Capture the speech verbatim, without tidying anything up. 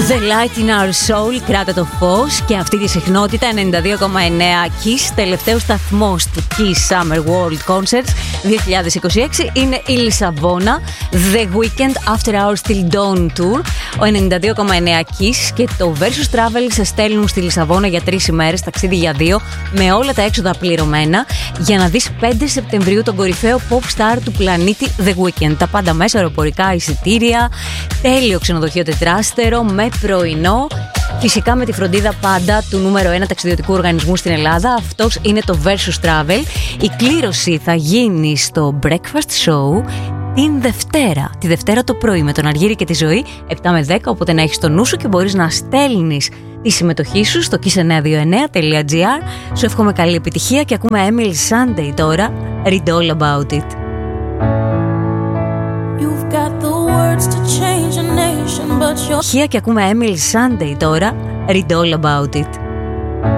The Light in Our Soul, κράτα το φως. Και αυτή τη συχνότητα ενενήντα δύο κόμμα εννέα Kiss, τελευταίος σταθμός του Kiss Summer World Concerts δύο χιλιάδες είκοσι έξι είναι η Λισαβόνα. The Weekend After Hours Till Dawn Tour. Ο ενενήντα δύο κόμμα εννέα Kiss και το Versus Travel σε στέλνουν στη Λισαβόνα για τρεις ημέρες, ταξίδι για δύο, με όλα τα έξοδα πληρωμένα, για να δεις πέντε Σεπτεμβρίου τον κορυφαίο pop star του πλανήτη The Weekend. Τα πάντα μέσα, αεροπορικά εισιτήρια, τέλειο ξενοδοχείο τετράστερο με πρωινό. Φυσικά με τη φροντίδα πάντα του νούμερο ένα ταξιδιωτικού οργανισμού στην Ελλάδα. Αυτός είναι το Versus Travel. Η κλήρωση θα γίνει στο Breakfast Show την Δευτέρα. Τη Δευτέρα το πρωί με τον Αργύρη και τη Ζωή, επτά με δέκα, οπότε να έχεις το νου σου και μπορείς να στέλνεις τη συμμετοχή σου στο kiss εννιακόσια είκοσι εννέα τελεία gr. Σου εύχομαι καλή επιτυχία και ακούμε Emily Sunday τώρα, Read All About It. You've got the words to change a nation, but you're... Και ακούμε Emily Sunday τώρα, Read All About It.